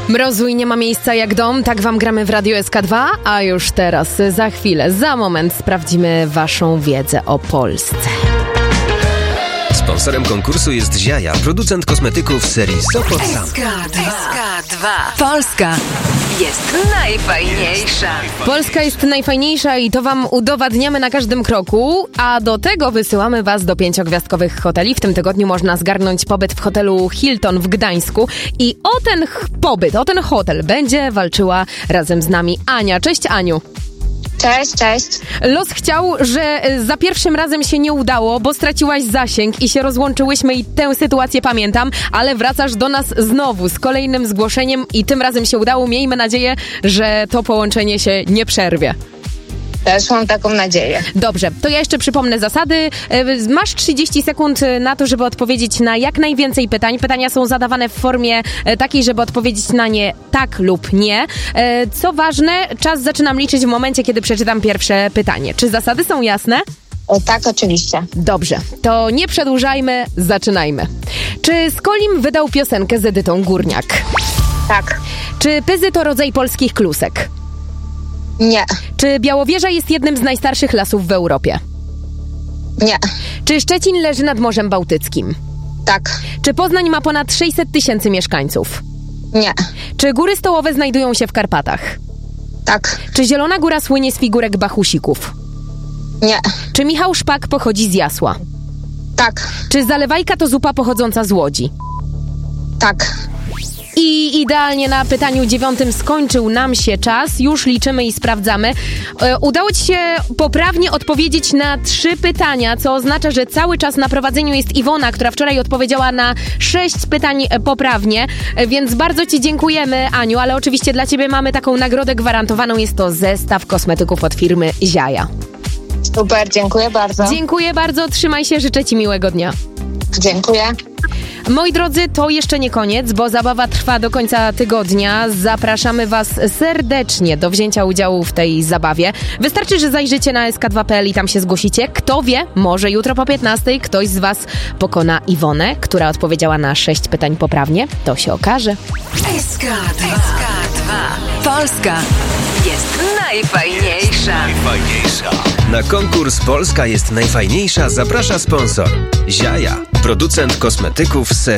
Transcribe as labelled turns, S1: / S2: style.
S1: Mrozu i nie ma miejsca jak dom, tak wam gramy w Radio SK2, a już teraz, za chwilę, za moment sprawdzimy waszą wiedzę o Polsce.
S2: Sponsorem konkursu jest Ziaja, producent kosmetyków z serii Sopot Sam.
S3: SK2. Polska jest najfajniejsza.
S1: Polska jest najfajniejsza i to wam udowadniamy na każdym kroku, a do tego wysyłamy was do 5-gwiazdkowych hoteli. W tym tygodniu można zgarnąć pobyt w hotelu Hilton w Gdańsku i o ten pobyt, o ten hotel będzie walczyła razem z nami Ania. Cześć, Aniu.
S4: Cześć.
S1: Los chciał, że za pierwszym razem się nie udało, bo straciłaś zasięg i się rozłączyłyśmy i tę sytuację pamiętam, ale wracasz do nas znowu z kolejnym zgłoszeniem i tym razem się udało. Miejmy nadzieję, że to połączenie się nie przerwie.
S4: Też mam taką nadzieję.
S1: Dobrze, to ja jeszcze przypomnę zasady. Masz 30 sekund na to, żeby odpowiedzieć na jak najwięcej pytań. Pytania są zadawane w formie takiej, żeby odpowiedzieć na nie tak lub nie. Co ważne, czas zaczynam liczyć w momencie, kiedy przeczytam pierwsze pytanie. Czy zasady są jasne?
S4: Tak, oczywiście.
S1: Dobrze, to nie przedłużajmy, zaczynajmy. Czy Skolim wydał piosenkę z Edytą Górniak?
S4: Tak.
S1: Czy Pyzy to rodzaj polskich klusek?
S4: Nie.
S1: Czy Białowieża jest jednym z najstarszych lasów w Europie?
S4: Nie.
S1: Czy Szczecin leży nad Morzem Bałtyckim?
S4: Tak.
S1: Czy Poznań ma ponad 600 000 mieszkańców?
S4: Nie.
S1: Czy góry stołowe znajdują się w Karpatach?
S4: Tak.
S1: Czy Zielona Góra słynie z figurek Bachusików?
S4: Nie.
S1: Czy Michał Szpak pochodzi z Jasła?
S4: Tak.
S1: Czy Zalewajka to zupa pochodząca z Łodzi?
S4: Tak.
S1: I idealnie na pytaniu 9 skończył nam się czas. Już liczymy i sprawdzamy. Udało ci się poprawnie odpowiedzieć na 3 pytania, co oznacza, że cały czas na prowadzeniu jest Iwona, która wczoraj odpowiedziała na 6 pytań poprawnie. Więc bardzo ci dziękujemy, Aniu, ale oczywiście dla ciebie mamy taką nagrodę gwarantowaną. Jest to zestaw kosmetyków od firmy Ziaja.
S4: Super, dziękuję bardzo.
S1: Dziękuję bardzo, trzymaj się, życzę ci miłego dnia.
S4: Dziękuję.
S1: Moi drodzy, to jeszcze nie koniec, bo zabawa trwa do końca tygodnia. Zapraszamy was serdecznie do wzięcia udziału w tej zabawie. Wystarczy, że zajrzycie na sk2.pl i tam się zgłosicie. Kto wie, może jutro po 15 ktoś z was pokona Iwonę, która odpowiedziała na 6 pytań poprawnie. To się okaże.
S3: SK2. Polska jest najfajniejsza.
S2: Na konkurs Polska jest najfajniejsza zaprasza sponsor Ziaja, producent kosmetyków z serii